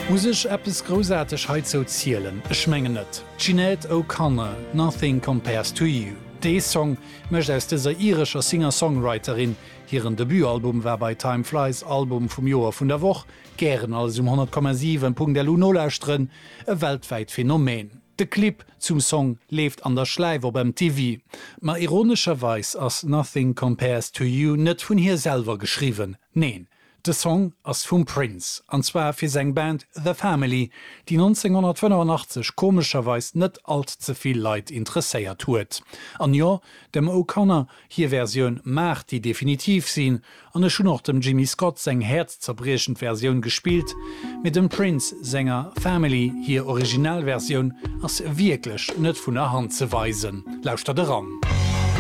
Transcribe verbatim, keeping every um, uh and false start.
Musich Appppes grosäteg heit zo zielelen, Echmengen net. Sinead O'Connor, Nothing Compares to You. Dee Song mecht aus déser irescher Singer-Songwriterin hireieren Debütalbum wär bei Time Flies Album vum Joer vun der Woch, gieren als um hundert Komma sieben Punkt der Lunolächtren, e Weltweit Phänomen. De Clip zum Song leeft an der Schleiwer beim T V. Ma ironischerweis ass Nothing Compares to You net vun hier selber geschrieben. Neen. De Song ass vum Prince, anzwer fir seng Band The Family, die neunzehnhundertfünfundachtzig komischerweis net alt zuviel Leiit interesséiert huet. An ja, dem O'Connor hier Version macht die definitiv sinn, an e schon noch dem Jimmy Scott seng herzzerbrechend Version gespielt, mit dem Prince Sänger Family hier Originalversion ass wirklich net vun der Hand ze weisen. Lauscht er daran.